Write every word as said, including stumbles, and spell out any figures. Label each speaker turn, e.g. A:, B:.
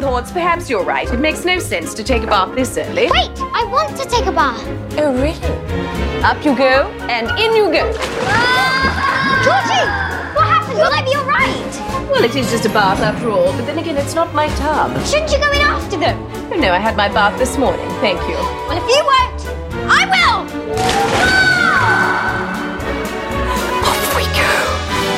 A: Lords, perhaps you're right. It makes no sense to take a bath this early.
B: Wait, I want to take a bath.
A: Oh, really? Up you go, and in you go.
B: Ah! Georgie, what happened? Will I be all right?
A: Well, it is just a bath after all, but then again, it's not my tub.
B: Shouldn't you go in after them?
A: Oh, no, I had my bath this morning, thank you.
B: Well, if you